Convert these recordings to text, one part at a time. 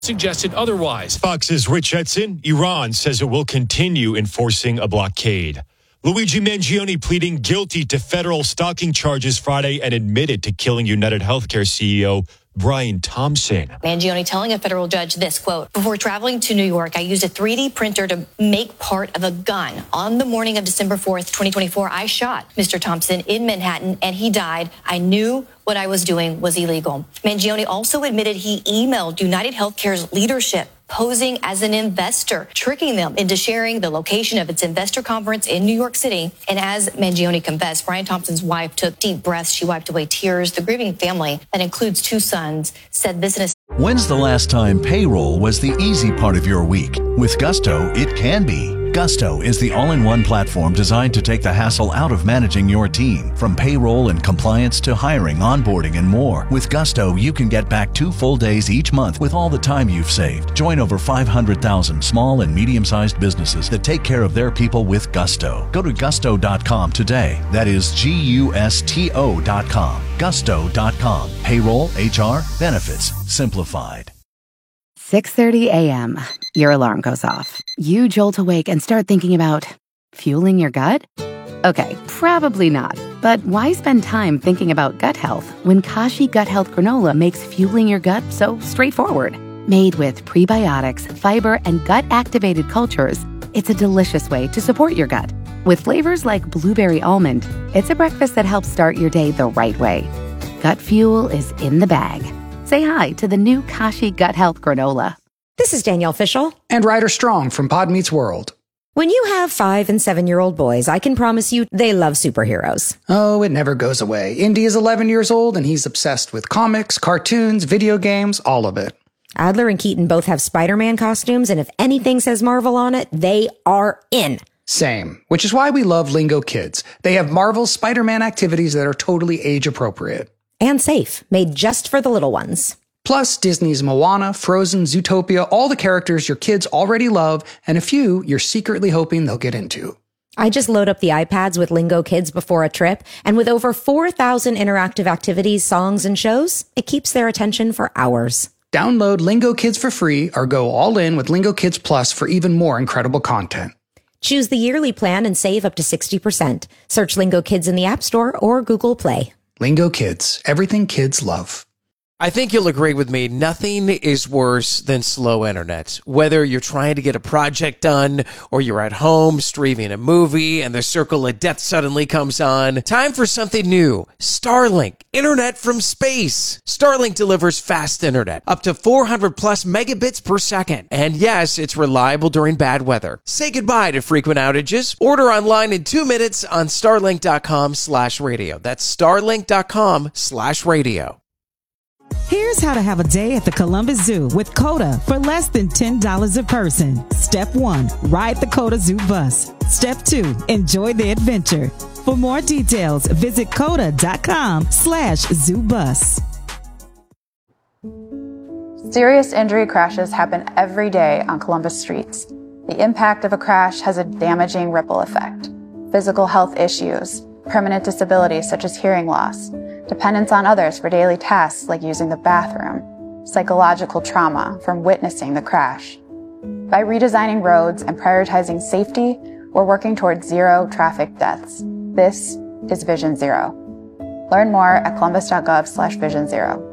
suggested otherwise. Fox's Rich Edson, Iran says it will continue enforcing a blockade. Luigi Mangione pleading guilty to federal stalking charges Friday and admitted to killing United Healthcare CEO Brian Thompson. Mangione telling a federal judge this, quote, "Before traveling to New York, I used a 3D printer to make part of a gun. On the morning of December 4th, 2024, I shot Mr. Thompson in Manhattan and he died. I knew what I was doing was illegal." Mangione also admitted he emailed United Healthcare's leadership, posing as an investor, tricking them into sharing the location of its investor conference in New York City. And as Mangione confessed, Brian Thompson's wife took deep breaths. She wiped away tears. The grieving family, that includes 2 sons, said this in a... When's the last time payroll was the easy part of your week? With Gusto, it can be. Gusto is the all-in-one platform designed to take the hassle out of managing your team. From payroll and compliance to hiring, onboarding, and more. With Gusto, you can get back 2 full days each month with all the time you've saved. Join over 500,000 small and medium-sized businesses that take care of their people with Gusto. Go to gusto.com today. That is Gusto.com. Gusto.com. Payroll, HR, benefits, simplified. 6:30 a.m. Your alarm goes off. You jolt awake and start thinking about fueling your gut? Okay, probably not. But why spend time thinking about gut health when Kashi Gut Health Granola makes fueling your gut so straightforward? Made with prebiotics, fiber, and gut-activated cultures, it's a delicious way to support your gut. With flavors like blueberry almond, it's a breakfast that helps start your day the right way. Gut fuel is in the bag. Say hi to the new Kashi Gut Health Granola. This is Danielle Fishel. And Ryder Strong from Pod Meets World. When you have 5- and 7-year-old boys, I can promise you they love superheroes. Oh, it never goes away. Indy is 11 years old and he's obsessed with comics, cartoons, video games, all of it. Adler and Keaton both have Spider-Man costumes, and if anything says Marvel on it, they are in. Same, which is why we love Lingo Kids. They have Marvel Spider-Man activities that are totally age appropriate. And safe, made just for the little ones. Plus, Disney's Moana, Frozen, Zootopia, all the characters your kids already love, and a few you're secretly hoping they'll get into. I just load up the iPads with Lingo Kids before a trip, and with over 4,000 interactive activities, songs, and shows, it keeps their attention for hours. Download Lingo Kids for free or go all in with Lingo Kids Plus for even more incredible content. Choose the yearly plan and save up to 60%. Search Lingo Kids in the App Store or Google Play. Lingo Kids, everything kids love. I think you'll agree with me. Nothing is worse than slow internet. Whether you're trying to get a project done or you're at home streaming a movie and the circle of death suddenly comes on. Time for something new. Starlink. Internet from space. Starlink delivers fast internet. Up to 400 plus megabits per second. And yes, it's reliable during bad weather. Say goodbye to frequent outages. Order online in 2 minutes on starlink.com/radio. That's starlink.com/radio. Here's how to have a day at the Columbus Zoo with COTA for less than $10 a person. Step 1, ride the COTA Zoo bus. Step 2, enjoy the adventure. For more details, visit COTA.com/zoobus. Serious injury crashes happen every day on Columbus streets. The impact of a crash has a damaging ripple effect. Physical health issues, permanent disabilities such as hearing loss, dependence on others for daily tasks like using the bathroom, psychological trauma from witnessing the crash. By redesigning roads and prioritizing safety, we're working towards zero traffic deaths. This is Vision Zero. Learn more at columbus.gov/Vision Zero.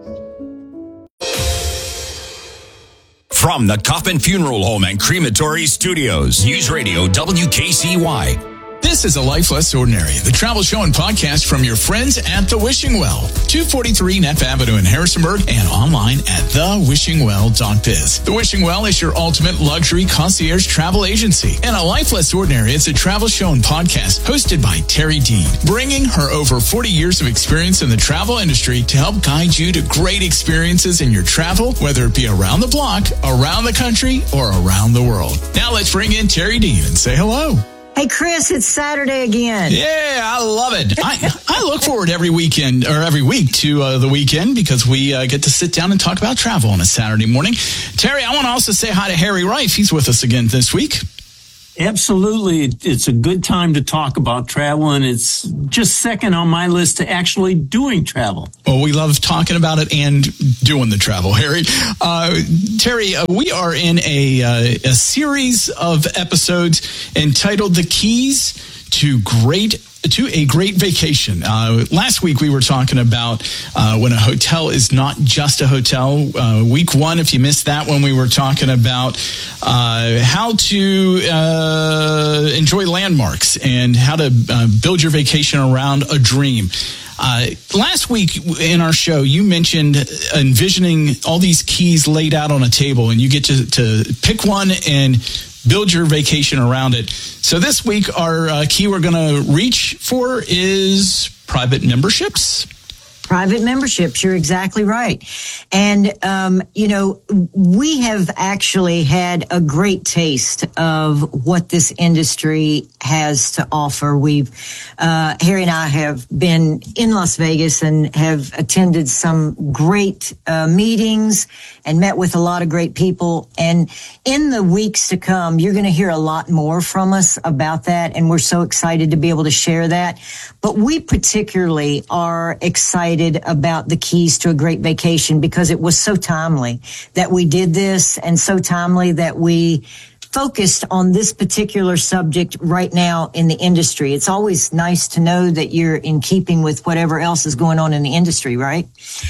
From the Coffin Funeral Home and Crematory Studios, News Radio WKCY. This is A Life Less Ordinary, the travel show and podcast from your friends at The Wishing Well, 243 Neff Avenue in Harrisonburg, and online at thewishingwell.biz. The Wishing Well is your ultimate luxury concierge travel agency. And A Life Less Ordinary, it's a travel show and podcast hosted by Terry Dean, bringing her over 40 years of experience in the travel industry to help guide you to great experiences in your travel, whether it be around the block, around the country, or around the world. Now let's bring in Terry Dean and say hello. Hey, Chris, it's Saturday again. Yeah, I love it. I look forward every weekend or every week to the weekend because we get to sit down and talk about travel on a Saturday morning. Terry, I want to also say hi to Harry Reif. He's with us again this week. Absolutely. It's a good time to talk about travel, and it's just second on my list to actually doing travel. Well, we love talking about it and doing the travel, Harry. Terry, we are in a series of episodes entitled The Keys to a Great Vacation. Last week we were talking about when a hotel is not just a hotel. Week one, if you missed that one, we were talking about how to enjoy landmarks and how to build your vacation around a dream. Last week in our show, you mentioned envisioning all these keys laid out on a table, and you get to pick one and build your vacation around it. So this week, our key we're going to reach for is private memberships. Private memberships, you're exactly right. And, we have actually had a great taste of what this industry has to offer. Harry and I have been in Las Vegas and have attended some great meetings and met with a lot of great people. And in the weeks to come, you're going to hear a lot more from us about that. And we're so excited to be able to share that. But we particularly are excited about the keys to a great vacation because it was so timely that we did this, and so timely that we focused on this particular subject right now in the industry. It's always nice to know that you're in keeping with whatever else is going on in the industry, right?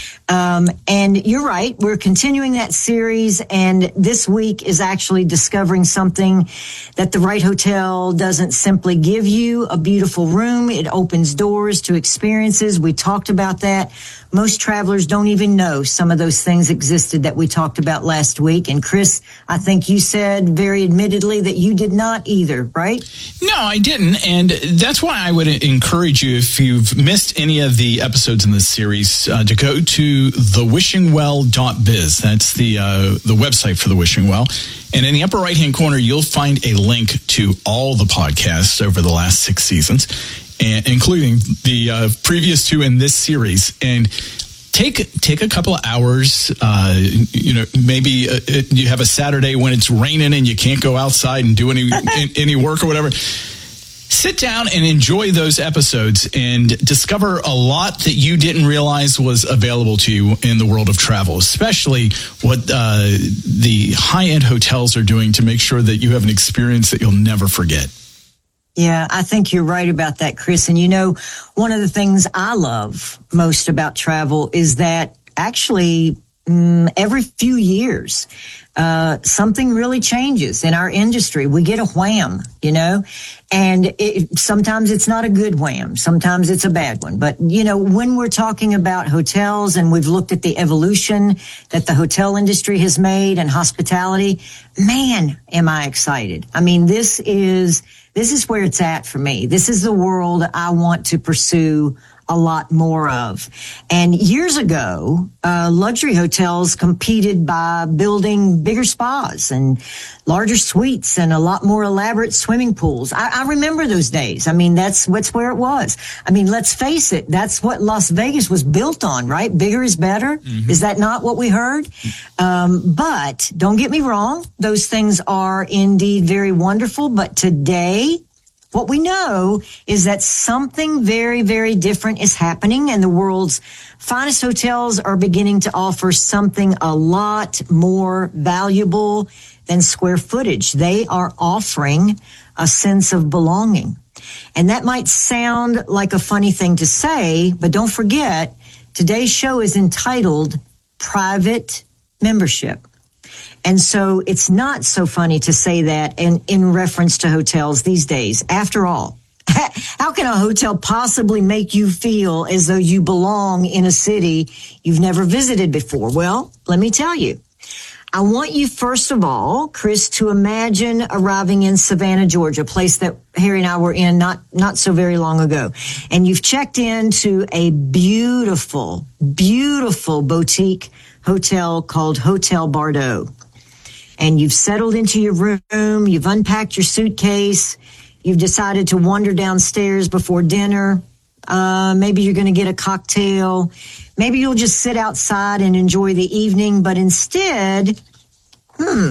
And you're right. We're continuing that series. And this week is actually discovering something that the right hotel doesn't simply give you a beautiful room. It opens doors to experiences. We talked about that. Most travelers don't even know some of those things existed that we talked about last week. And Chris, I think you said very admittedly that you did not either, right? No, I didn't. And that's why I would encourage you, if you've missed any of the episodes in this series, to go to thewishingwell.biz. That's the website for The Wishing Well. And in the upper right-hand corner, you'll find a link to all the podcasts over the last 6 seasons, including the previous 2 in this series. And take a couple of hours. Maybe you have a Saturday when it's raining and you can't go outside and do any work or whatever. Sit down and enjoy those episodes and discover a lot that you didn't realize was available to you in the world of travel, especially what the high-end hotels are doing to make sure that you have an experience that you'll never forget. Yeah, I think you're right about that, Chris. And one of the things I love most about travel is that actually every few years, something really changes in our industry. We get a wham, and sometimes it's not a good wham. Sometimes it's a bad one. But, when we're talking about hotels and we've looked at the evolution that the hotel industry has made and hospitality, man, am I excited. I mean, this is where it's at for me. This is the world I want to pursue a lot more of. And years ago, luxury hotels competed by building bigger spas and larger suites and a lot more elaborate swimming pools. I remember those days. I mean, that's where it was. I mean, let's face it. That's what Las Vegas was built on, right? Bigger is better. Mm-hmm. Is that not what we heard? But don't get me wrong. Those things are indeed very wonderful. But today, what we know is that something very, very different is happening, and the world's finest hotels are beginning to offer something a lot more valuable than square footage. They are offering a sense of belonging. And that might sound like a funny thing to say, but don't forget, today's show is entitled Private Membership. And so it's not so funny to say that in reference to hotels these days. After all, how can a hotel possibly make you feel as though you belong in a city you've never visited before? Well, let me tell you. I want you, first of all, Chris, to imagine arriving in Savannah, Georgia, a place that Harry and I were in not so very long ago. And you've checked into a beautiful, beautiful boutique hotel called Hotel Bardot. And you've settled into your room, you've unpacked your suitcase, you've decided to wander downstairs before dinner. Maybe you're going to get a cocktail. Maybe you'll just sit outside and enjoy the evening. But instead,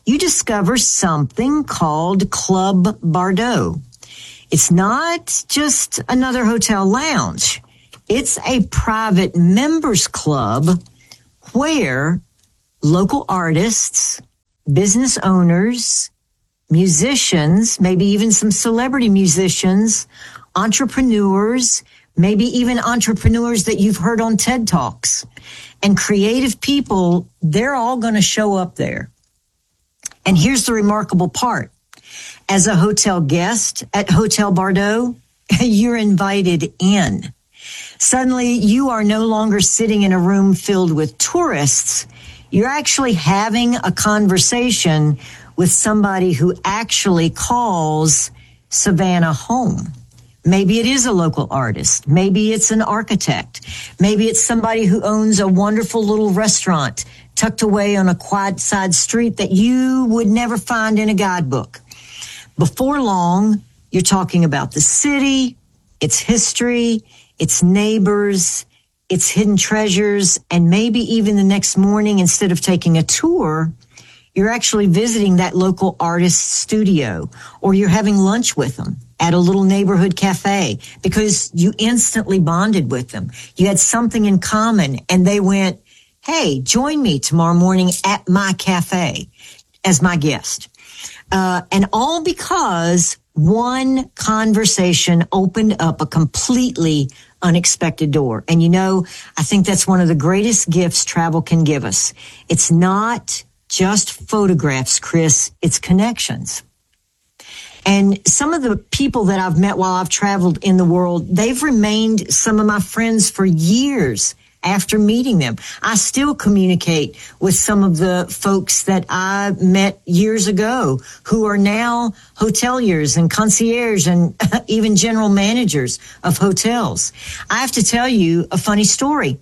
you discover something called Club Bardot. It's not just another hotel lounge. It's a private members club where local artists, business owners, musicians, maybe even some celebrity musicians, entrepreneurs, maybe even entrepreneurs that you've heard on TED Talks, and creative people, they're all going to show up there. And here's the remarkable part. As a hotel guest at Hotel Bardot, you're invited in. Suddenly, you are no longer sitting in a room filled with tourists. You're actually having a conversation with somebody who actually calls Savannah home. Maybe it is a local artist. Maybe it's an architect. Maybe it's somebody who owns a wonderful little restaurant tucked away on a quiet side street that you would never find in a guidebook. Before long, you're talking about the city, its history, its neighbors, its hidden treasures, and maybe even the next morning, instead of taking a tour, you're actually visiting that local artist's studio, or you're having lunch with them at a little neighborhood cafe because you instantly bonded with them. You had something in common, and they went, hey, join me tomorrow morning at my cafe as my guest. And all because one conversation opened up a completely unexpected door. And you know, I think that's one of the greatest gifts travel can give us. It's not just photographs, Chris, it's connections. And some of the people that I've met while I've traveled in the world, they've remained some of my friends for years after meeting them. I still communicate with some of the folks that I met years ago who are now hoteliers and concierge and even general managers of hotels. I have to tell you a funny story.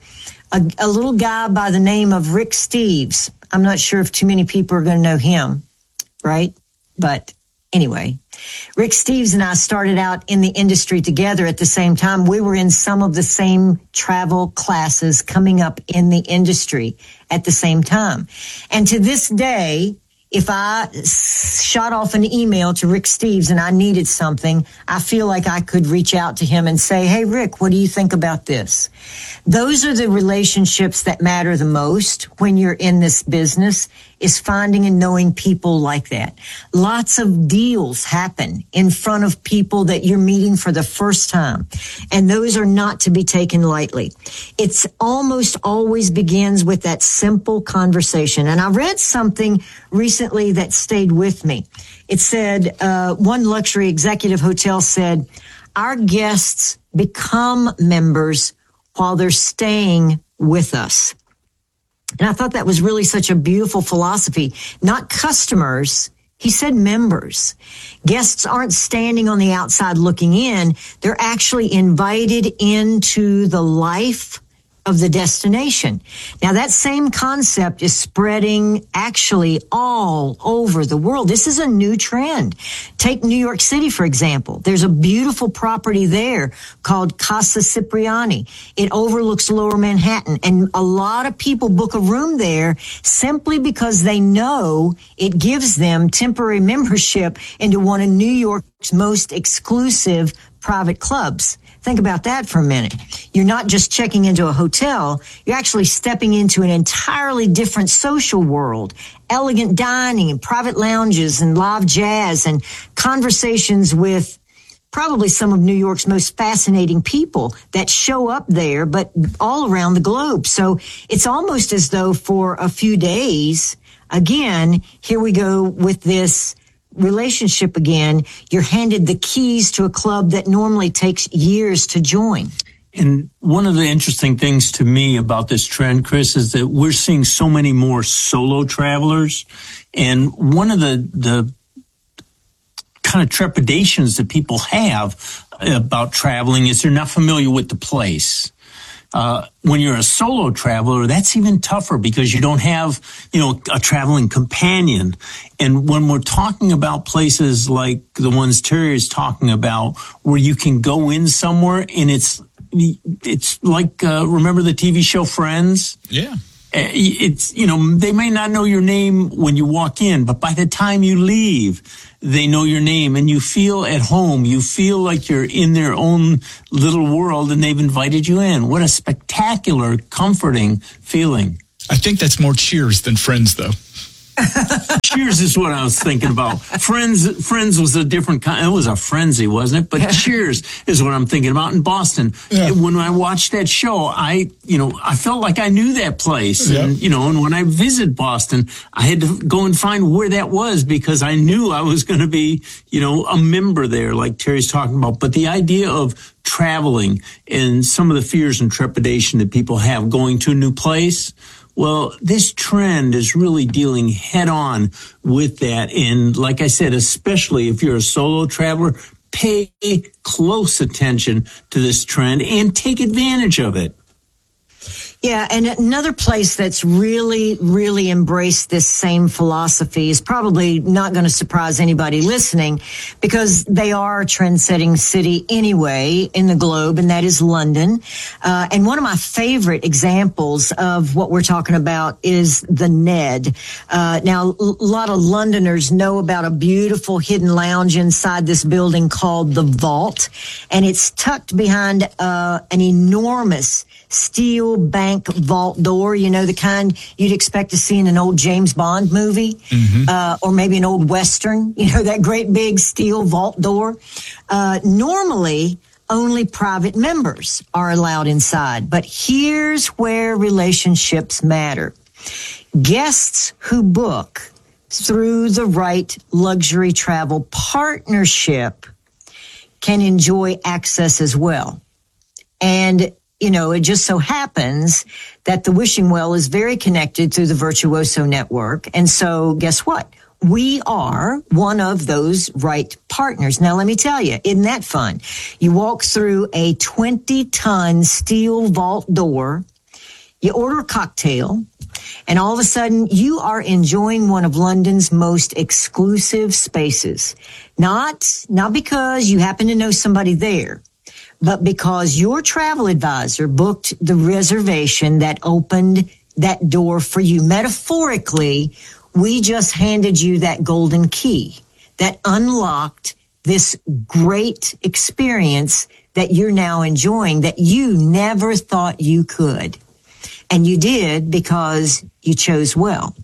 A little guy by the name of Rick Steves. I'm not sure if too many people are going to know him, right? But anyway, Rick Steves and I started out in the industry together at the same time. We were in some of the same travel classes coming up in the industry at the same time. And to this day, if I shot off an email to Rick Steves and I needed something, I feel like I could reach out to him and say, hey, Rick, what do you think about this? Those are the relationships that matter the most when you're in this business, is finding and knowing people like that. Lots of deals happen in front of people that you're meeting for the first time, and those are not to be taken lightly. It's almost always begins with that simple conversation. And I read something recently that stayed with me. It said, one luxury executive hotel said, our guests become members while they're staying with us. And I thought that was really such a beautiful philosophy. Not customers, he said members. Guests aren't standing on the outside looking in. They're actually invited into the life of the destination. Now, that same concept is spreading actually all over the world. This is a new trend. Take New York City, for example. There's a beautiful property there called Casa Cipriani. It overlooks Lower Manhattan, and a lot of people book a room there simply because they know it gives them temporary membership into one of New York's most exclusive private clubs. Think about that for a minute. You're not just checking into a hotel. You're actually stepping into an entirely different social world. Elegant dining and private lounges and live jazz and conversations with probably some of New York's most fascinating people that show up there, but all around the globe. So it's almost as though for a few days, again, here we go with this relationship again. You're handed the keys to a club that normally takes years to join. And one of the interesting things to me about this trend, Chris, is that we're seeing so many more solo travelers. And one of the kind of trepidations that people have about traveling is they're not familiar with the place. When you're a solo traveler, that's even tougher because you don't have, a traveling companion. And when we're talking about places like the ones Terry is talking about, where you can go in somewhere and it's like, remember the TV show Friends? Yeah. It's, they may not know your name when you walk in, but by the time you leave, they know your name and you feel at home. You feel like you're in their own little world and they've invited you in. What a spectacular, comforting feeling. I think that's more Cheers than Friends, though. Cheers is what I was thinking about. Friends was a different kind. It was a frenzy, wasn't it? But Cheers is what I'm thinking about in Boston. Yeah. When I watched that show, I felt like I knew that place. Yeah. And when I visit Boston, I had to go and find where that was because I knew I was going to be, a member there, like Terry's talking about. But the idea of traveling and some of the fears and trepidation that people have going to a new place, well, this trend is really dealing head on with that. And like I said, especially if you're a solo traveler, pay close attention to this trend and take advantage of it. Yeah, and another place that's really, really embraced this same philosophy is probably not going to surprise anybody listening because they are a trend-setting city anyway in the globe, and that is London. And one of my favorite examples of what we're talking about is the Ned. Now, a lot of Londoners know about a beautiful hidden lounge inside this building called the Vault, and it's tucked behind an enormous steel bank vault door, the kind you'd expect to see in an old James Bond movie, or maybe an old Western, that great big steel vault door. Normally, only private members are allowed inside, but here's where relationships matter. Guests who book through the right luxury travel partnership can enjoy access as well. And it just so happens that the Wishing Well is very connected through the Virtuoso network. And so guess what? We are one of those right partners. Now, let me tell you, isn't that fun? You walk through a 20-ton steel vault door, you order a cocktail, and all of a sudden you are enjoying one of London's most exclusive spaces. Not because you happen to know somebody there, but because your travel advisor booked the reservation that opened that door for you. Metaphorically, we just handed you that golden key that unlocked this great experience that you're now enjoying that you never thought you could. And you did because you chose well.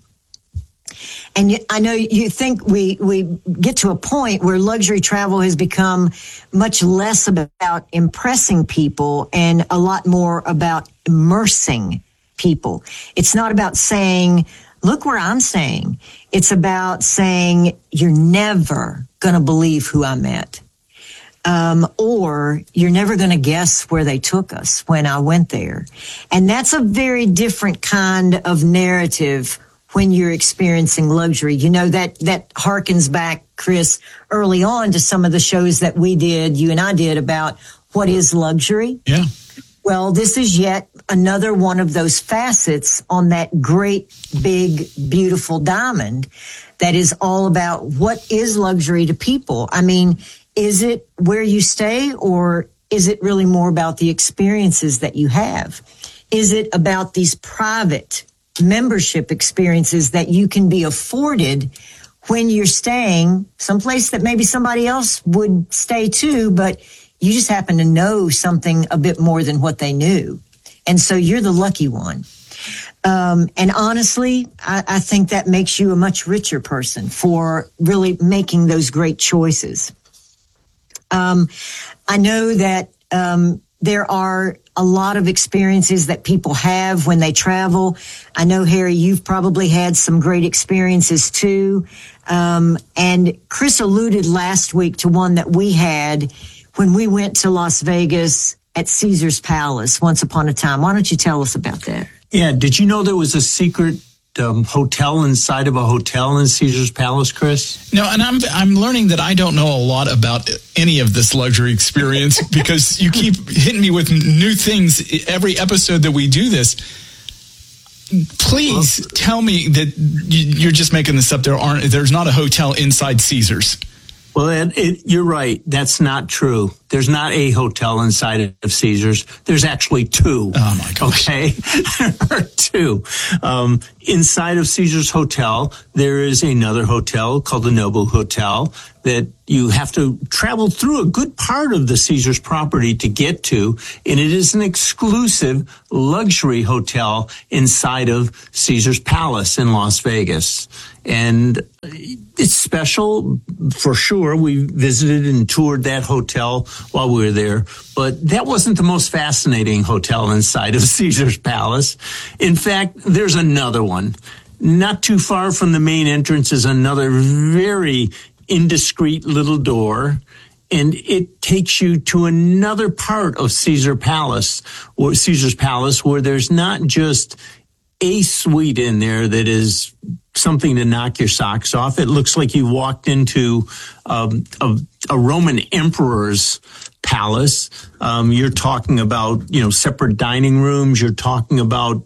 And I know you think we get to a point where luxury travel has become much less about impressing people and a lot more about immersing people. It's not about saying, look where I'm staying. It's about saying, you're never going to believe who I met. Or you're never going to guess where they took us when I went there. And that's a very different kind of narrative when you're experiencing luxury. That harkens back, Chris, early on to some of the shows that you and I did about what is luxury. Yeah. Well, this is yet another one of those facets on that great, big, beautiful diamond that is all about what is luxury to people. I mean, is it where you stay, or is it really more about the experiences that you have? Is it about these private membership experiences that you can be afforded when you're staying someplace that maybe somebody else would stay too, but you just happen to know something a bit more than what they knew. And so you're the lucky one. And honestly, I think that makes you a much richer person for really making those great choices. I know that there are a lot of experiences that people have when they travel. I know, Harry, you've probably had some great experiences too. And Chris alluded last week to one that we had when we went to Las Vegas at Caesar's Palace once upon a time. Why don't you tell us about that? Yeah. Did you know there was a secret hotel inside of a hotel in Caesar's Palace, Chris? No, and I'm learning that I don't know a lot about any of this luxury experience because you keep hitting me with new things every episode that we do this. Please tell me that you're just making this up. There's not a hotel inside Caesar's. Well, you're right. That's not true. There's not a hotel inside of Caesars. There's actually two. Oh, my gosh. Okay? There are two. Inside of Caesars Hotel, there is another hotel called the Nobu Hotel that you have to travel through a good part of the Caesars property to get to. And it is an exclusive luxury hotel inside of Caesars Palace in Las Vegas. And it's special for sure. We visited and toured that hotel while we were there, but that wasn't the most fascinating hotel inside of Caesars Palace. In fact, there's another one. Not too far from the main entrance is another very indiscreet little door, and it takes you to another part of Caesars Palace, where there's not just a suite in there that is something to knock your socks off. It looks like you walked into a Roman emperor's palace. You're talking about, separate dining rooms. You're talking about,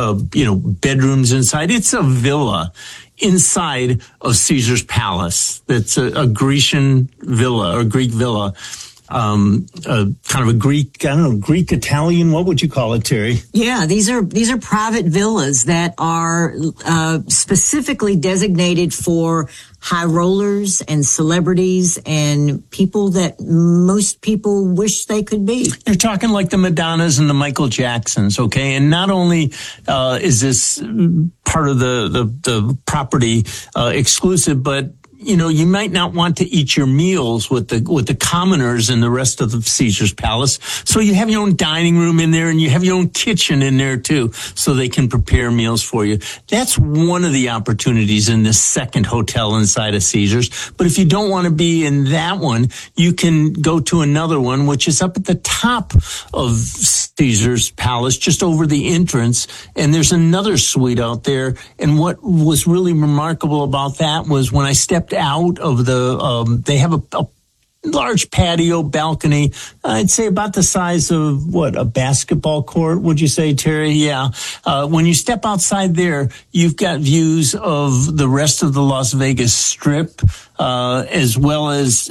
bedrooms inside. It's a villa inside of Caesar's Palace. That's a Grecian villa or Greek villa. Kind of a Greek, Greek Italian. What would you call it, Terry? Yeah, these are private villas that are specifically designated for high rollers and celebrities and people that most people wish they could be. You're talking like the Madonnas and the Michael Jacksons, okay? And not only is this part of the property exclusive, but you might not want to eat your meals with the commoners in the rest of the Caesars Palace. So you have your own dining room in there, and you have your own kitchen in there too, so they can prepare meals for you. That's one of the opportunities in this second hotel inside of Caesars. But if you don't want to be in that one, you can go to another one, which is up at the top of Caesars Palace, just over the entrance. And there's another suite out there. And what was really remarkable about that was when I stepped out of they have a large patio balcony. I'd say about the size of a basketball court. Would you say, Terry? Yeah. When you step outside there, you've got views of the rest of the Las Vegas Strip, as well as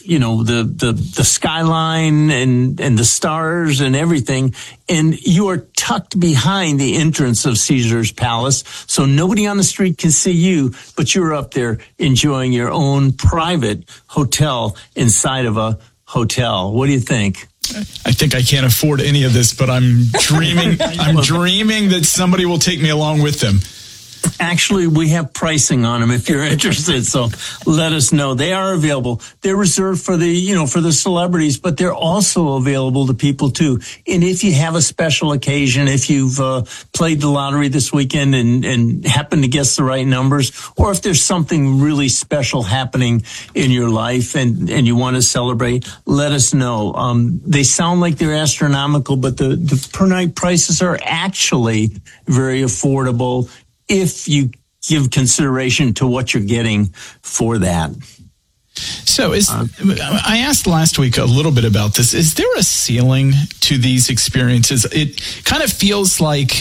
the skyline and the stars and everything. And you are tucked behind the entrance of Caesars Palace, so nobody on the street can see you, but you're up there enjoying your own private hotel inside of a hotel. What do you think? I think I can't afford any of this, but I'm dreaming. I'm dreaming that somebody will take me along with them. Actually, we have pricing on them if you're interested. So let us know. They are available. They're reserved for the celebrities, but they're also available to people too. And if you have a special occasion, if you've played the lottery this weekend and happen to guess the right numbers, or if there's something really special happening in your life and you want to celebrate, let us know. They sound like they're astronomical, but the per night prices are actually very affordable if you give consideration to what you're getting for that. So I asked last week a little bit about this. Is there a ceiling to these experiences? It kind of feels like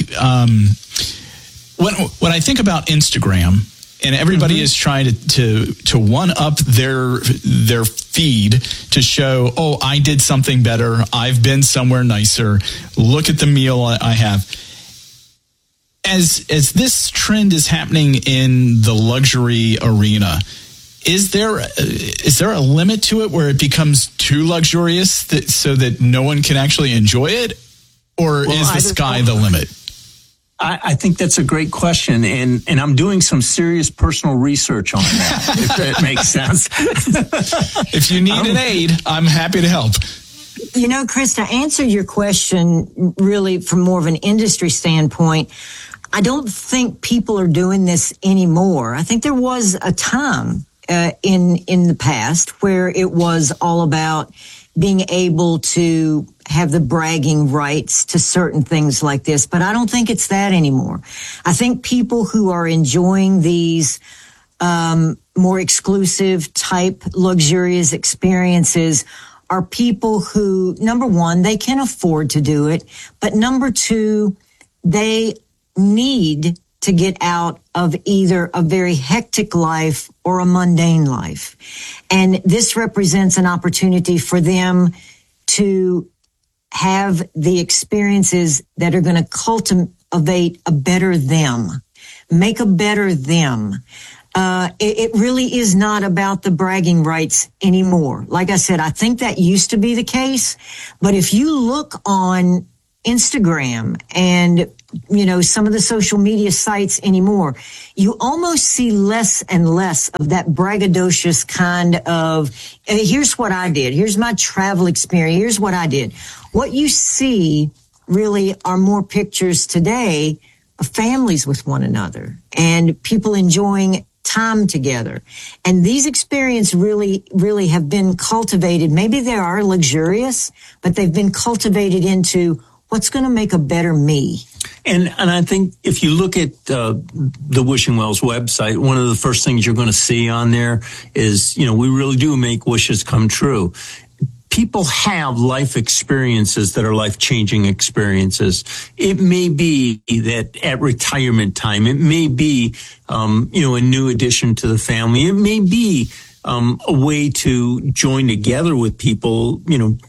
when I think about Instagram, and everybody is trying to one up their feed to show, oh, I did something better. I've been somewhere nicer. Look at the meal I have. As this trend is happening in the luxury arena, is there a limit to it where it becomes too luxurious so that no one can actually enjoy it? Or is the sky the limit? I think that's a great question, and I'm doing some serious personal research on that, if that makes sense. If you need an aid, I'm happy to help. Chris, to answer your question really from more of an industry standpoint, I don't think people are doing this anymore. I think there was a time in the past where it was all about being able to have the bragging rights to certain things like this, but I don't think it's that anymore. I think people who are enjoying these more exclusive type luxurious experiences are people who, number one, they can afford to do it, but number two, they need to get out of either a very hectic life or a mundane life. And this represents an opportunity for them to have the experiences that are going to cultivate a better them, make a better them. It really is not about the bragging rights anymore. Like I said, I think that used to be the case. But if you look on Instagram and, some of the social media sites anymore, you almost see less and less of that braggadocious kind of, here's what I did. Here's my travel experience. Here's what I did. What you see really are more pictures today of families with one another and people enjoying time together. And these experiences really have been cultivated. Maybe they are luxurious, but they've been cultivated into what's going to make a better me. And I think if you look at the Wishing Wells website, one of the first things you're going to see on there is, we really do make wishes come true. People have life experiences that are life-changing experiences. It may be that at retirement time, it may be, a new addition to the family. It may be a way to join together with people,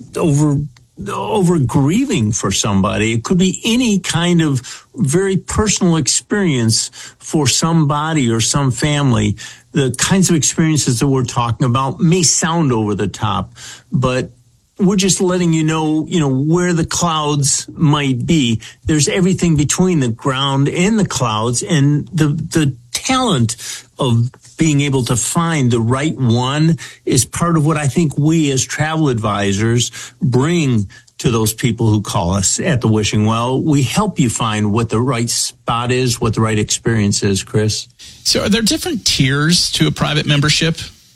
over grieving for somebody. It could be any kind of very personal experience for somebody or some family. The kinds of experiences that we're talking about may sound over the top, but we're just letting you know, where the clouds might be. There's everything between the ground and the clouds, and the talent of being able to find the right one is part of what I think we as travel advisors bring to those people who call us at the Wishing Well. We help you find what the right spot is, what the right experience is, Chris. So are there different tiers to a private membership?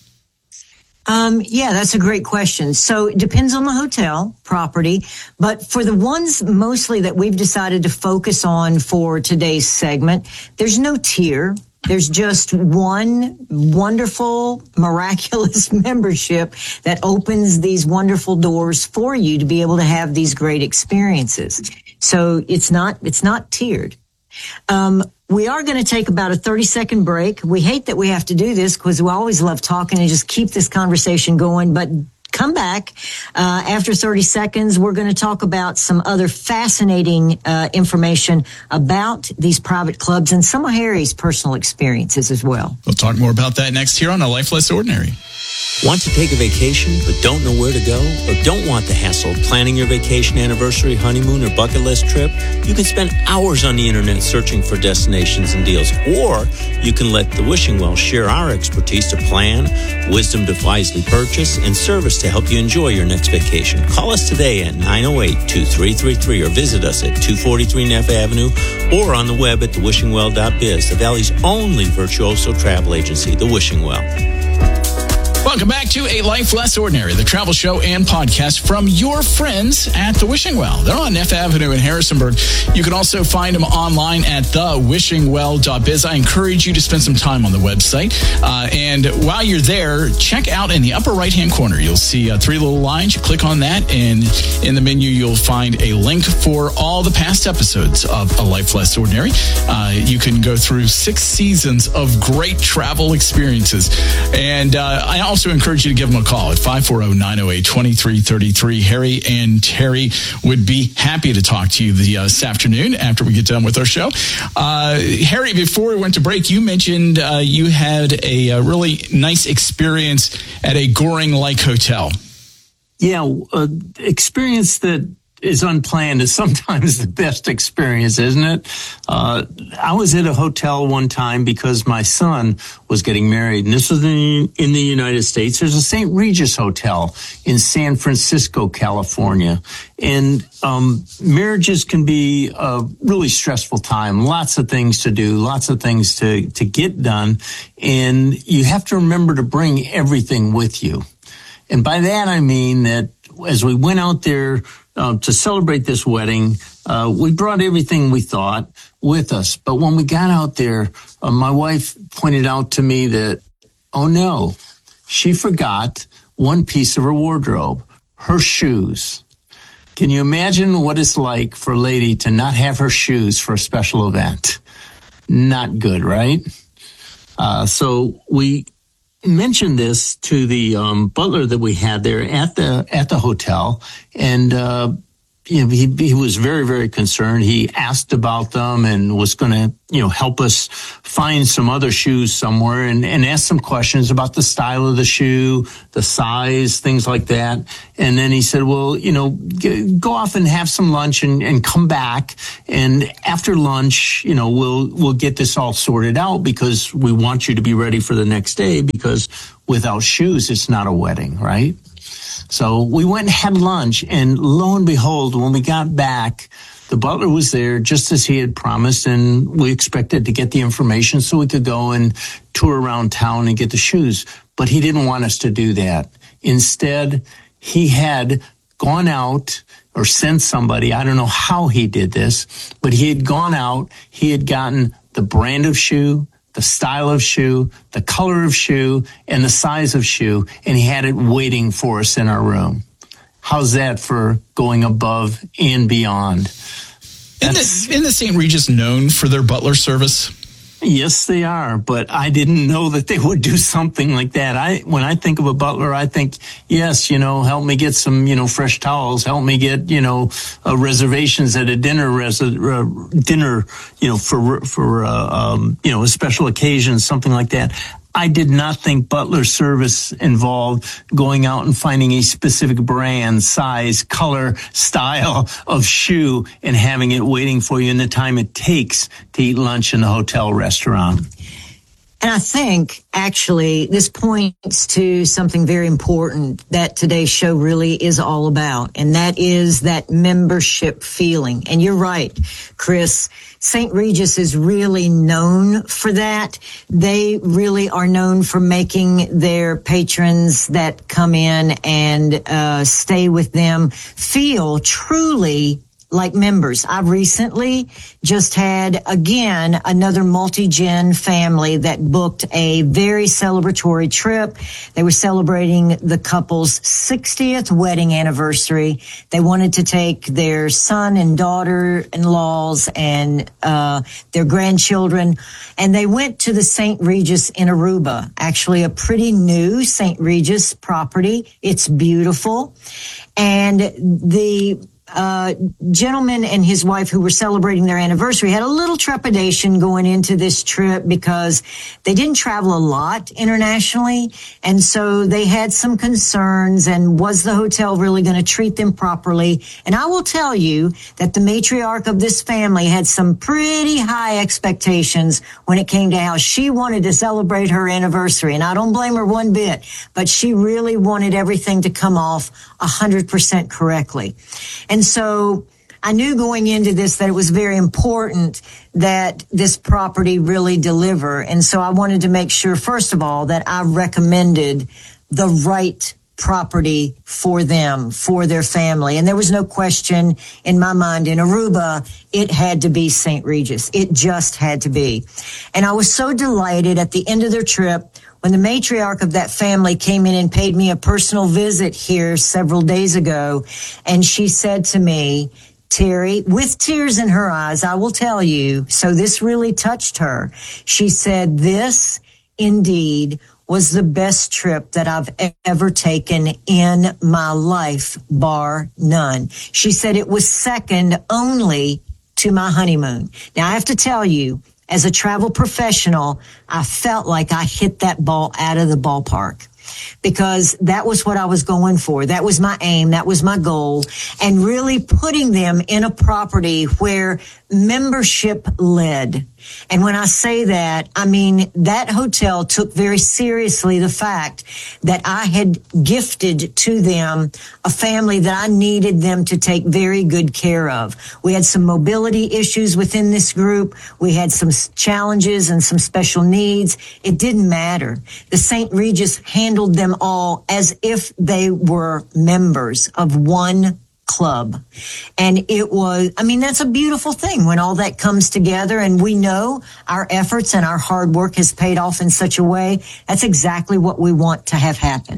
Yeah, that's a great question. So it depends on the hotel property, but for the ones mostly that we've decided to focus on for today's segment, there's no tier. There's just one wonderful, miraculous membership that opens these wonderful doors for you to be able to have these great experiences. So it's not tiered. We are going to take about a 30-second break. We hate that we have to do this because we always love talking and just keep this conversation going, but come back after 30 seconds. We're going to talk about some other fascinating information about these private clubs and some of Harry's personal experiences as well. We'll talk more about that next here on A Life Less Ordinary. Want to take a vacation but don't know where to go, or don't want the hassle of planning your vacation anniversary, honeymoon, or bucket list trip? You can spend hours on the internet searching for destinations and deals, or you can let the Wishing Well share our expertise to plan, wisdom to wisely purchase, and service to help you enjoy your next vacation. Call us today at 908-2333 or visit us at 243 Neff Avenue or on the web at thewishingwell.biz, the Valley's only virtuoso travel agency, The Wishing Well. Welcome back to A Life Less Ordinary, the travel show and podcast from your friends at the Wishing Well. They're on Neff Avenue in Harrisonburg. You can also find them online at thewishingwell.biz. I encourage you to spend some time on the website. And while you're there, check out in the upper right-hand corner. You'll see 3 little lines. You click on that, and in the menu, you'll find a link for all the past episodes of A Life Less Ordinary. You can go through 6 seasons of great travel experiences. And I also encourage you to give them a call at 540-908-2333. Harry and Terry would be happy to talk to you this afternoon after we get done with our show. Harry, before we went to break, you mentioned you had a really nice experience at a Goring Lake Hotel. Yeah, experience that is unplanned is sometimes the best experience, isn't it? I was at a hotel one time because my son was getting married, and this was in the United States. There's a St. Regis Hotel in San Francisco, California. And marriages can be a really stressful time. Lots of things to do, lots of things to get done. And you have to remember to bring everything with you. And by that, I mean that as we went out there to celebrate this wedding, we brought everything we thought with us. But when we got out there, my wife pointed out to me that, oh no, she forgot one piece of her wardrobe, her shoes. Can you imagine what it's like for a lady to not have her shoes for a special event? not good, right? So we mentioned this to the butler that we had there at the hotel, and he was very, very concerned. He asked about them and was going to, help us find some other shoes somewhere and ask some questions about the style of the shoe, the size, things like that. And then he said, well, go off and have some lunch and come back. And after lunch, we'll get this all sorted out because we want you to be ready for the next day, because without shoes, it's not a wedding, right? So we went and had lunch, and lo and behold, when we got back, the butler was there just as he had promised, and we expected to get the information so we could go and tour around town and get the shoes. But he didn't want us to do that. Instead, he had gone out or sent somebody, I don't know how he did this, but he had gone out, he had gotten the brand of shoe, the style of shoe, the color of shoe, and the size of shoe, and he had it waiting for us in our room. How's that for going above and beyond? Isn't the St. Regis known for their butler service? Yes, they are, but I didn't know that they would do something like that. When I think of a butler, I think, yes, help me get some, fresh towels, help me get, reservations at a dinner, for a special occasion, something like that. I did not think butler service involved going out and finding a specific brand, size, color, style of shoe and having it waiting for you in the time it takes to eat lunch in the hotel restaurant. And I think, actually, this points to something very important that today's show really is all about, and that is that membership feeling. And you're right, Chris. St. Regis is really known for that. They really are known for making their patrons that come in and stay with them feel truly like members. I've recently just had, again, another multi-gen family that booked a very celebratory trip. They were celebrating the couple's 60th wedding anniversary. They wanted to take their son and daughter-in-laws and their grandchildren, and they went to the St. Regis in Aruba, actually a pretty new St. Regis property. It's beautiful. And the gentleman and his wife who were celebrating their anniversary had a little trepidation going into this trip because they didn't travel a lot internationally. And so they had some concerns, and was the hotel really going to treat them properly? And I will tell you that the matriarch of this family had some pretty high expectations when it came to how she wanted to celebrate her anniversary. And I don't blame her one bit, but she really wanted everything to come off 100% correctly. And so I knew going into this that it was very important that this property really deliver. And so I wanted to make sure, first of all, that I recommended the right property for them, for their family. And there was no question in my mind in Aruba, it had to be St. Regis. It just had to be. And I was so delighted at the end of their trip when the matriarch of that family came in and paid me a personal visit here several days ago. And she said to me, Terry, with tears in her eyes, I will tell you, so this really touched her. She said, this indeed was the best trip that I've ever taken in my life, bar none. She said it was second only to my honeymoon. Now, I have to tell you, as a travel professional, I felt like I hit that ball out of the ballpark, because that was what I was going for. That was my aim. That was my goal. And really putting them in a property where membership led. And when I say that, I mean that hotel took very seriously the fact that I had gifted to them a family that I needed them to take very good care of. We had some mobility issues within this group. We had some challenges and some special needs. It didn't matter. The St. Regis handled them all as if they were members of one club. And it was, I mean, that's a beautiful thing when all that comes together, and we know our efforts and our hard work has paid off in such a way. That's exactly what we want to have happen.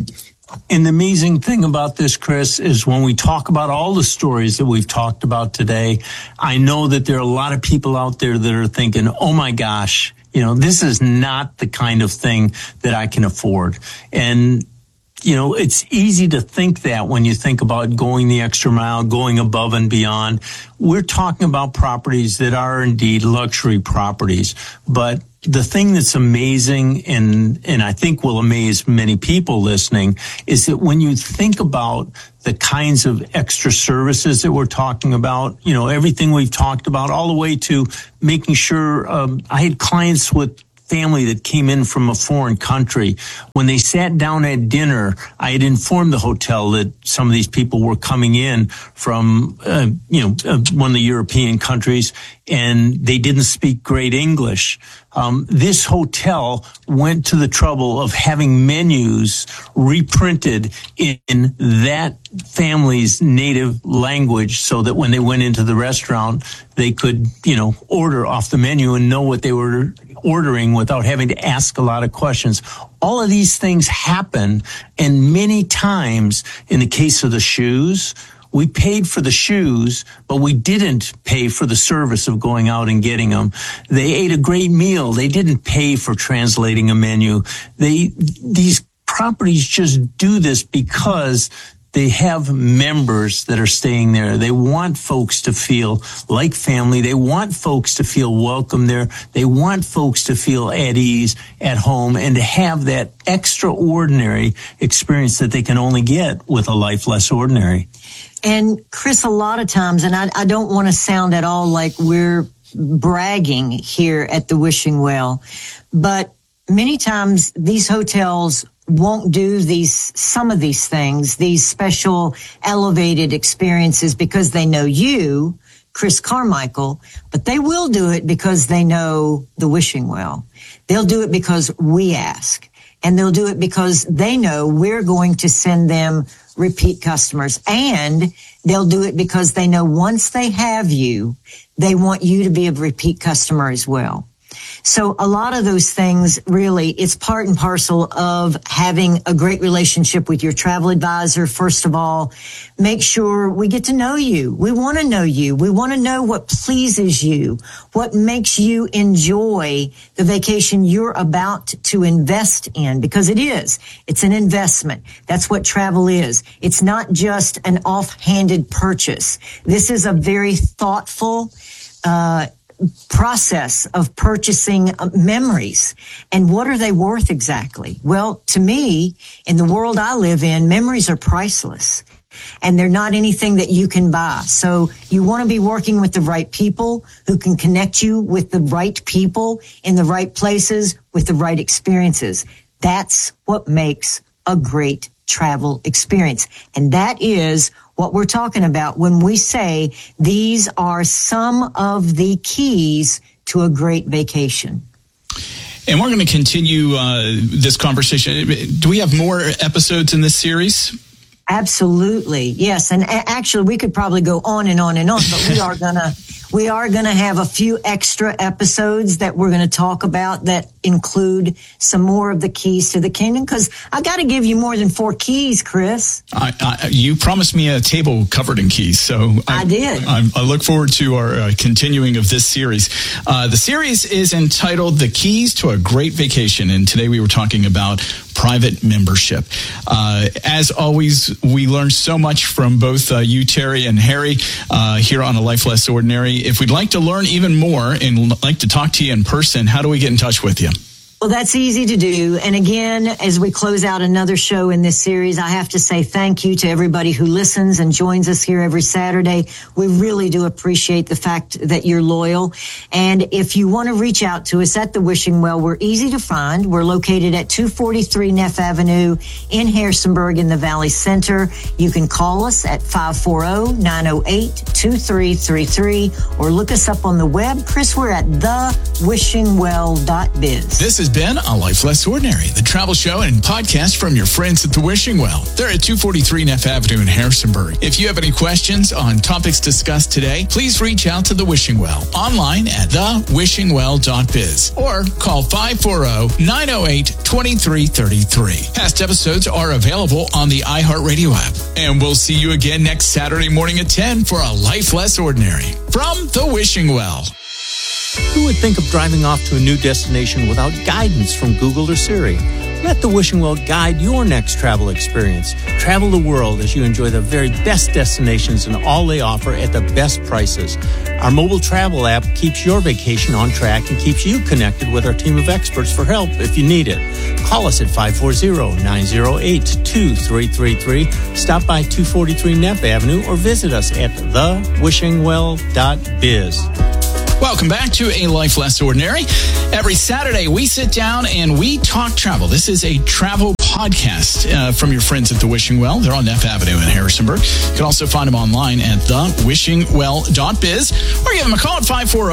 And the amazing thing about this, Chris, is when we talk about all the stories that we've talked about today, I know that there are a lot of people out there that are thinking, oh my gosh, this is not the kind of thing that I can afford. And it's easy to think that when you think about going the extra mile, going above and beyond. We're talking about properties that are indeed luxury properties. But the thing that's amazing and I think will amaze many people listening is that when you think about the kinds of extra services that we're talking about, everything we've talked about, all the way to making sure I had clients with family that came in from a foreign country. When they sat down at dinner, I had informed the hotel that some of these people were coming in from, one of the European countries, and they didn't speak great English. This hotel went to the trouble of having menus reprinted in that family's native language so that when they went into the restaurant, they could, order off the menu and know what they were ordering without having to ask a lot of questions. All of these things happen, and many times in the case of the shoes, we paid for the shoes, but we didn't pay for the service of going out and getting them. They ate a great meal. They didn't pay for translating a menu. These properties just do this because they have members that are staying there. They want folks to feel like family. They want folks to feel welcome there. They want folks to feel at ease at home and to have that extraordinary experience that they can only get with a life less ordinary. And Chris, a lot of times, and I don't want to sound at all like we're bragging here at the Wishing Well, but many times these hotels won't do some of these things, these special elevated experiences, because they know you, Chris Carmichael, but they will do it because they know the Wishing Well. They'll do it because we ask, and they'll do it because they know we're going to send them repeat customers, and they'll do it because they know once they have you, they want you to be a repeat customer as well. So a lot of those things, really, it's part and parcel of having a great relationship with your travel advisor. First of all, make sure we get to know you. We want to know you. We want to know what pleases you, what makes you enjoy the vacation you're about to invest in, because it's an investment. That's what travel is. It's not just an offhanded purchase. This is a very thoughtful, process of purchasing memories. And what are they worth exactly? Well, to me, in the world I live in, memories are priceless, and they're not anything that you can buy. So you want to be working with the right people who can connect you with the right people in the right places with the right experiences. That's what makes a great travel experience. And that is what we're talking about when we say these are some of the keys to a great vacation. And we're going to continue this conversation. Do we have more episodes in this series? Absolutely. Yes. And actually, we could probably go on and on and on, but we are going to have a few extra episodes that we're going to talk about that include some more of the keys to the kingdom, because I got to give you more than 4 keys, Chris. You promised me a table covered in keys, so I did. I look forward to our continuing of this series. The series is entitled The Keys to a Great Vacation, and today we were talking about private membership. As always, we learned so much from both you, Terry, and Harry here on A Life Less Ordinary. If we'd like to learn even more and like to talk to you in person, how do we get in touch with you? Well, that's easy to do. And again, as we close out another show in this series, I have to say thank you to everybody who listens and joins us here every Saturday. We really do appreciate the fact that you're loyal. And if you want to reach out to us at the Wishing Well, we're easy to find. We're located at 243 Neff Avenue in Harrisonburg in the Valley Center. You can call us at 540-908-2333 or look us up on the web. Chris, we're at thewishingwell.biz. This has been A Life Less Ordinary, the travel show and podcast from your friends at the Wishing Well. They're at 243 Neff Avenue in Harrisonburg. If you have any questions on topics discussed today, please reach out to the Wishing Well online at thewishingwell.biz or call 540-908-2333. Past episodes are available on the iHeartRadio app. And we'll see you again next Saturday morning at 10 for A Life Less Ordinary from the Wishing Well. Who would think of driving off to a new destination without guidance from Google or Siri? Let the Wishing Well guide your next travel experience. Travel the world as you enjoy the very best destinations and all they offer at the best prices. Our mobile travel app keeps your vacation on track and keeps you connected with our team of experts for help if you need it. Call us at 540-908-2333. Stop by 243 Neff Avenue or visit us at thewishingwell.biz. Welcome back to A Life Less Ordinary. Every Saturday, we sit down and we talk travel. This is a travel podcast from your friends at the Wishing Well. They're on Neff Avenue in Harrisonburg. You can also find them online at thewishingwell.biz or give them a call at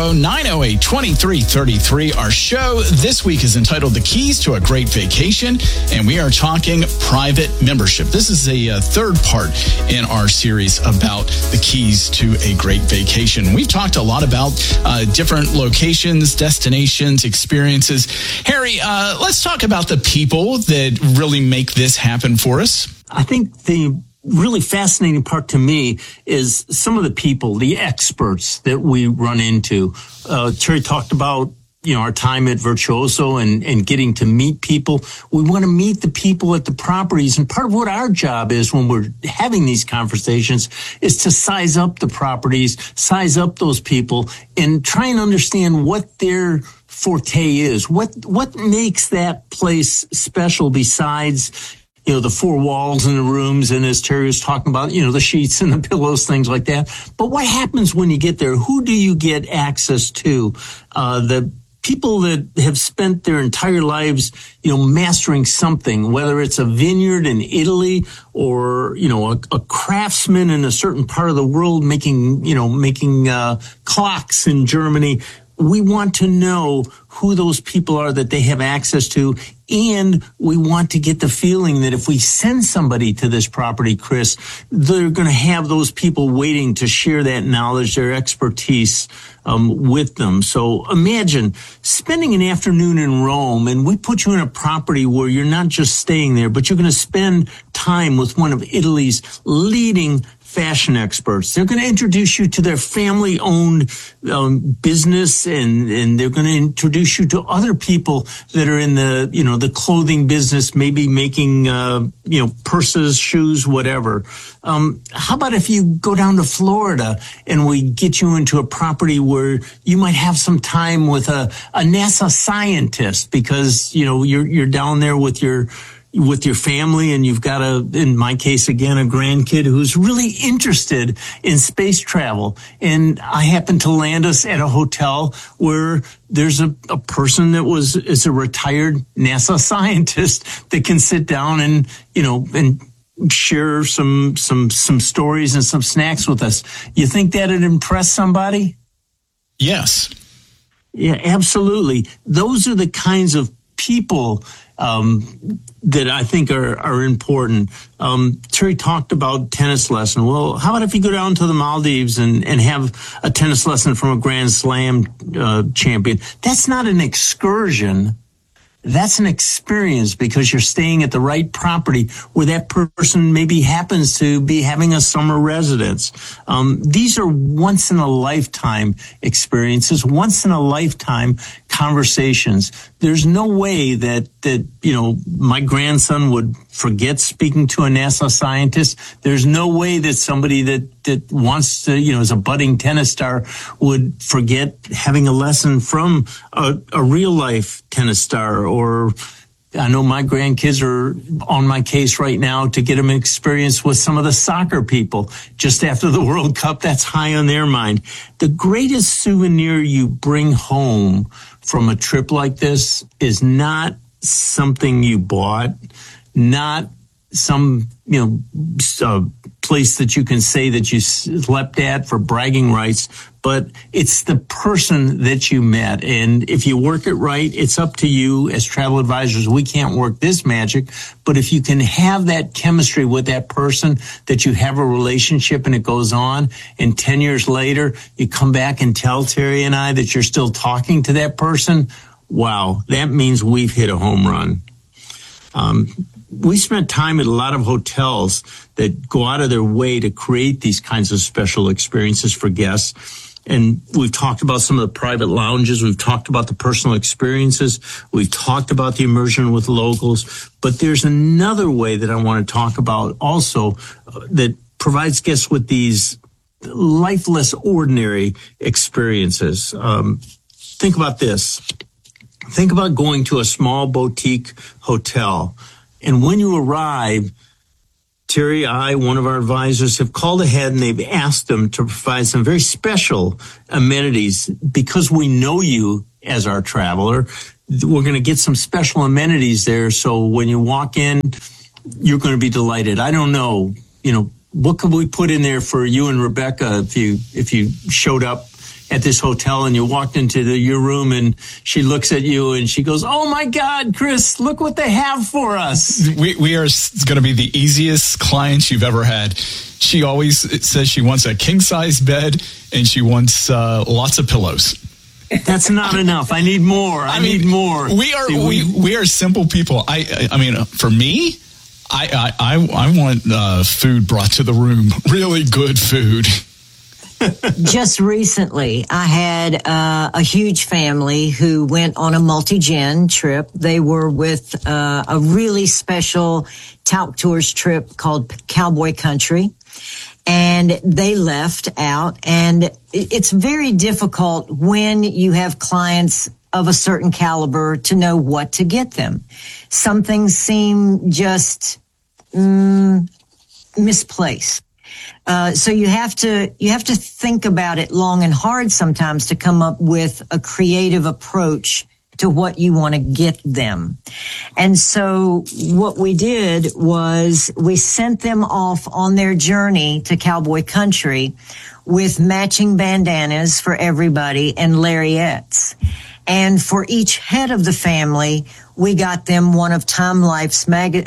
540-908-2333. Our show this week is entitled The Keys to a Great Vacation, and we are talking private membership. This is a third part in our series about the keys to a great vacation. We've talked a lot about different locations, destinations, experiences. Harry, let's talk about the people that really make this happen for us. I think the really fascinating part to me is some of the people, the experts that we run into. Terry talked about, our time at Virtuoso and getting to meet people. We want to meet the people at the properties. And part of what our job is when we're having these conversations is to size up the properties, size up those people, and try and understand what their forte is. What makes that place special besides the four walls in the rooms, and as Terry was talking about, the sheets and the pillows, things like that. But what happens when you get there? Who do you get access to? The people that have spent their entire lives, mastering something, whether it's a vineyard in Italy or, a craftsman in a certain part of the world making clocks in Germany. We want to know who those people are that they have access to, and we want to get the feeling that if we send somebody to this property, Chris, they're going to have those people waiting to share that knowledge, their expertise with them. So imagine spending an afternoon in Rome, and we put you in a property where you're not just staying there, but you're going to spend time with one of Italy's leading fashion experts. They're going to introduce you to their family-owned business, and they're going to introduce you to other people that are in the the clothing business, maybe making purses, shoes, whatever. How about if you go down to Florida and we get you into a property where you might have some time with a NASA scientist, because you're down there with your family, and you've got in my case again, a grandkid who's really interested in space travel. And I happen to land us at a hotel where there's a person that is a retired NASA scientist that can sit down and share some stories and some snacks with us. You think that'd impress somebody? Yes. Yeah, absolutely. Those are the kinds of people that I think are important. Terry talked about tennis lesson. Well, how about if you go down to the Maldives and have a tennis lesson from a Grand Slam champion? That's not an excursion. That's an experience, because you're staying at the right property where that person maybe happens to be having a summer residence. These are once-in-a-lifetime experiences, once-in-a-lifetime conversations. There's no way that my grandson would forget speaking to a NASA scientist. There's no way that somebody that wants to, is a budding tennis star would forget having a lesson from a real-life tennis star. Or I know my grandkids are on my case right now to get them experience with some of the soccer people just after the World Cup. That's high on their mind. The greatest souvenir you bring home from a trip like this is not something you bought, not some, place that you can say that you slept at for bragging rights, but it's the person that you met. And if you work it right, it's up to you as travel advisors. We can't work this magic, but if you can have that chemistry with that person, that you have a relationship and it goes on, and 10 years later, you come back and tell Terry and I that you're still talking to that person, wow, that means we've hit a home run. We spent time at a lot of hotels that go out of their way to create these kinds of special experiences for guests. And we've talked about some of the private lounges. We've talked about the personal experiences. We've talked about the immersion with locals. But there's another way that I want to talk about also that provides guests with these lifeless, ordinary experiences. Think about this. Think about going to a small boutique hotel. And when you arrive, Terry, one of our advisors, have called ahead and they've asked them to provide some very special amenities. Because we know you as our traveler, we're going to get some special amenities there. So when you walk in, you're going to be delighted. I don't know, what could we put in there for you and Rebecca if you showed up at this hotel and you walked into your room and she looks at you and she goes, "Oh my God, Chris, look what they have for us." We are going to be the easiest clients you've ever had. She always says she wants a king-size bed and she wants lots of pillows. That's not enough. I need more. I need more. We are simple people. I mean, for me, I want food brought to the room. Really good food. Just recently, I had a huge family who went on a multi-gen trip. They were with a really special Talc Tours trip called Cowboy Country. And they left out. And it's very difficult when you have clients of a certain caliber to know what to get them. Some things seem just misplaced. So you have to think about it long and hard sometimes to come up with a creative approach to what you want to get them. And so what we did was we sent them off on their journey to Cowboy Country with matching bandanas for everybody and lariats. And for each head of the family, we got them one of Time Life's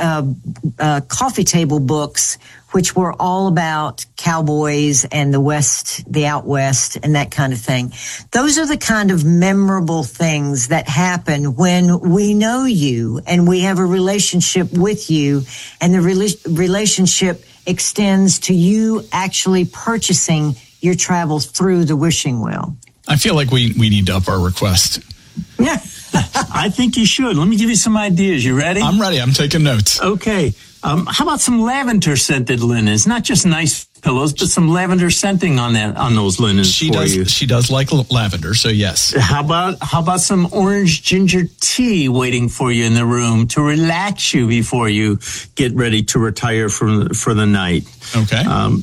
coffee table books, which were all about cowboys and the West, the out West, and that kind of thing. Those are the kind of memorable things that happen when we know you and we have a relationship with you, and the relationship extends to you actually purchasing your travel through the Wishing Well. I feel like we need to up our request. Yeah. I think you should. Let me give you some ideas. You ready? I'm ready. I'm taking notes. Okay. How about some lavender scented linens? Not just nice pillows, but some lavender scenting on those linens you. She does like lavender, so yes. How about some orange ginger tea waiting for you in the room to relax you before you get ready to retire for the night? Okay.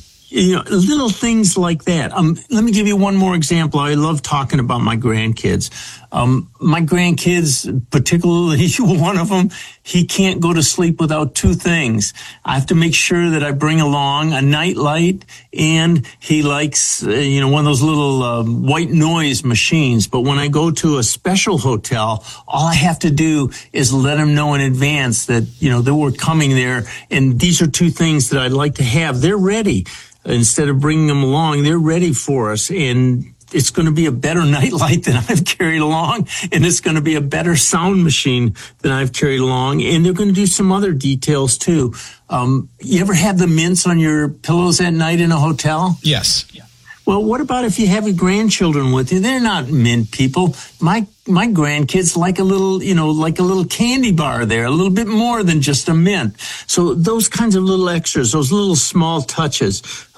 Little things like that. Let me give you one more example. I love talking about my grandkids. My grandkids, particularly one of them, he can't go to sleep without two things. I have to make sure that I bring along a night light, and he likes, one of those little white noise machines. But when I go to a special hotel, all I have to do is let him know in advance that, that we're coming there, and these are two things that I'd like to have. They're ready. Instead of bringing them along, they're ready for us. And it's going to be a better nightlight than I've carried along. And it's going to be a better sound machine than I've carried along. And they're going to do some other details too. You ever have the mints on your pillows at night in a hotel? Yes. Well, what about if you have your grandchildren with you? They're not mint people. My grandkids like a little candy bar there, a little bit more than just a mint. So those kinds of little extras, those little small touches,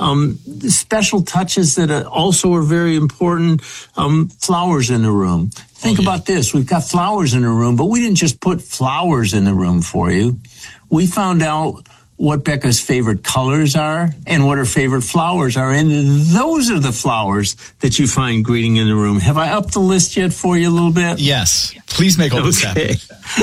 special touches that also are very important. Flowers in the room. Think about this. We've got flowers in the room, but we didn't just put flowers in the room for you. We found out what Becca's favorite colors are and what her favorite flowers are. And those are the flowers that you find greeting in the room. Have I upped the list yet for you a little bit? Yes. Please make all this happen.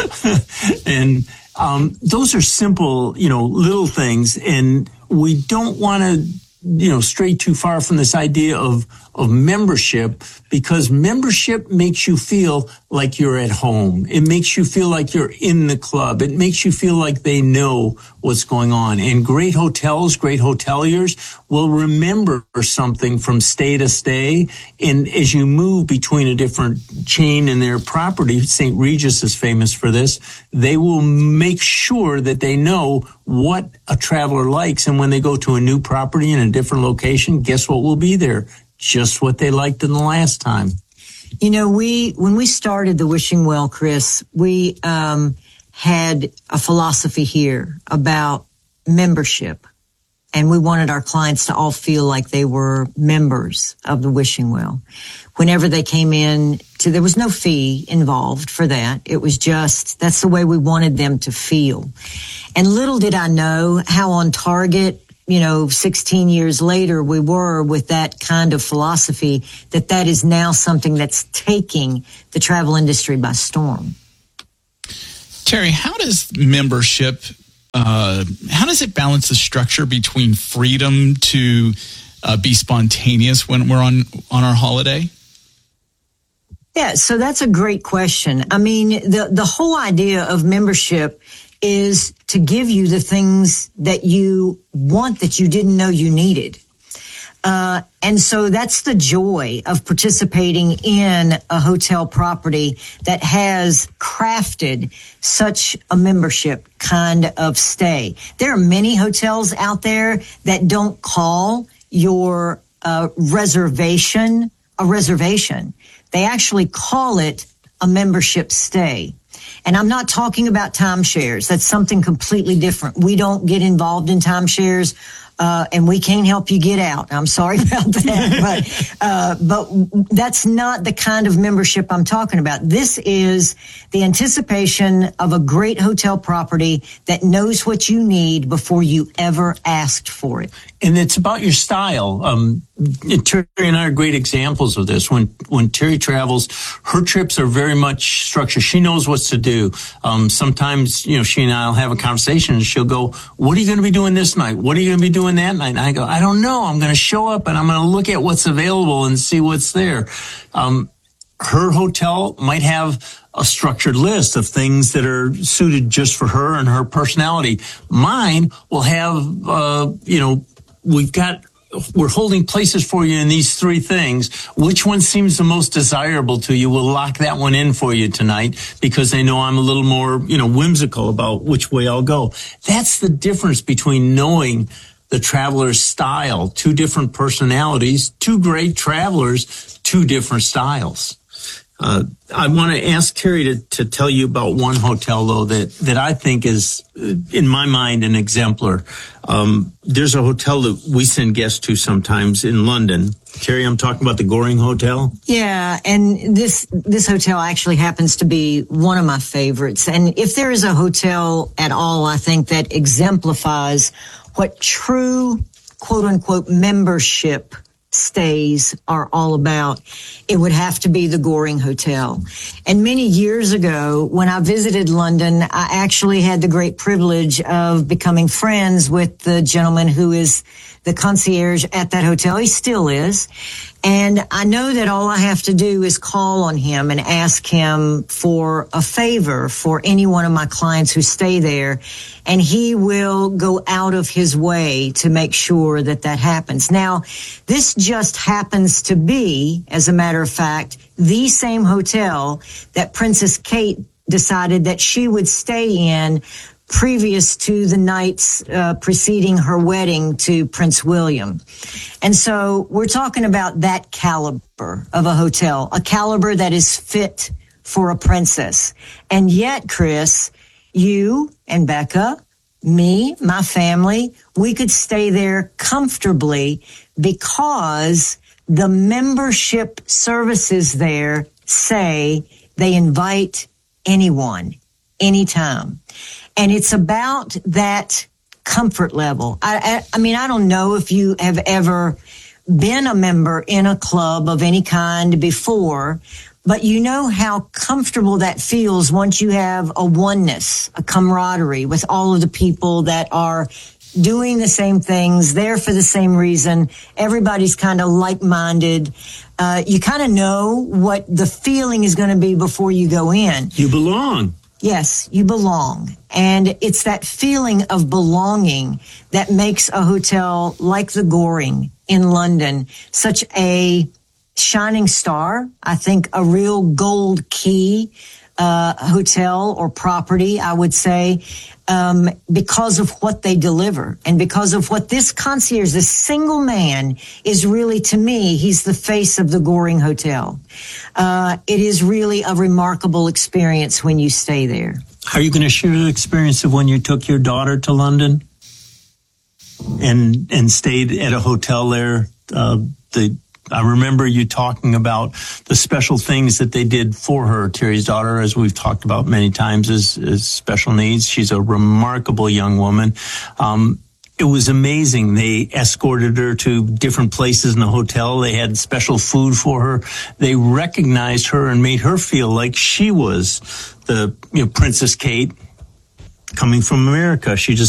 And those are simple, little things. And we don't want to, stray too far from this idea of of membership, because membership makes you feel like you're at home. It makes you feel like you're in the club. It makes you feel like they know what's going on. And great hotels, great hoteliers will remember something from stay to stay. And as you move between a different chain in their property, St. Regis is famous for this, they will make sure that they know what a traveler likes. And when they go to a new property in a different location, guess what will be there? Just what they liked in the last time. You know, when we started the Wishing Well, Chris, we had a philosophy here about membership. And we wanted our clients to all feel like they were members of the Wishing Well. Whenever they came in, there was no fee involved for that. It was just, that's the way we wanted them to feel. And little did I know how on target, 16 years later we were with that kind of philosophy, that is now something that's taking the travel industry by storm. Terry, how does membership, how does it balance the structure between freedom to be spontaneous when we're on our holiday? Yeah, so that's a great question. I mean, the whole idea of membership is to give you the things that you want that you didn't know you needed. And so that's the joy of participating in a hotel property that has crafted such a membership kind of stay. There are many hotels out there that don't call your reservation a reservation. They actually call it a membership stay. And I'm not talking about timeshares. That's something completely different. We don't get involved in timeshares, and we can't help you get out. I'm sorry about that, but that's not the kind of membership I'm talking about. This is the anticipation of a great hotel property that knows what you need before you ever asked for it. And it's about your style. Terry and I are great examples of this. When Terry travels, her trips are very much structured. She knows what to do. Sometimes, she and I will have a conversation and she'll go, "What are you going to be doing this night? What are you going to be doing that night?" And I go, "I don't know. I'm going to show up and I'm going to look at what's available and see what's there." Her hotel might have a structured list of things that are suited just for her and her personality. Mine will have, we're holding places for you in these three things. Which one seems the most desirable to you? We'll lock that one in for you tonight because they know I'm a little more, whimsical about which way I'll go. That's the difference between knowing the traveler's style. Two different personalities, two great travelers, two different styles. I want to ask Terry to tell you about one hotel, though, that I think is, in my mind, an exemplar. There's a hotel that we send guests to sometimes in London. Terry, I'm talking about the Goring Hotel. Yeah, and this hotel actually happens to be one of my favorites. And if there is a hotel at all, I think that exemplifies what true, quote-unquote, membership stays are all about, it would have to be the Goring Hotel. And many years ago, when I visited London, I actually had the great privilege of becoming friends with the gentleman who is the concierge at that hotel. He still is. And I know that all I have to do is call on him and ask him for a favor for any one of my clients who stay there. And he will go out of his way to make sure that happens. Now, this just happens to be, as a matter of fact, the same hotel that Princess Kate decided that she would stay in previous to the nights preceding her wedding to Prince William. And so we're talking about that caliber of a hotel, a caliber that is fit for a princess. And yet, Chris, you and Becca, me, my family, we could stay there comfortably because the membership services there say they invite anyone, anytime. And it's about that comfort level. I mean, I don't know if you have ever been a member in a club of any kind before, but you know how comfortable that feels once you have a oneness, a camaraderie with all of the people that are doing the same things, there for the same reason. Everybody's kind of like-minded. You kind of know what the feeling is going to be before you go in. You belong. Yes, you belong. And it's that feeling of belonging that makes a hotel like the Goring in London such a shining star. I think a real gold key hotel or property, I would say, because of what they deliver and because of what this concierge, this single man, is really, to me, he's the face of the Goring Hotel. It is really a remarkable experience when you stay there. Are you going to share the experience of when you took your daughter to London and stayed at a hotel there? I remember you talking about the special things that they did for her. Terry's daughter, as we've talked about many times, is special needs. She's a remarkable young woman. It was amazing. They escorted her to different places in the hotel. They had special food for her. They recognized her and made her feel like she was the Princess Kate coming from America. She just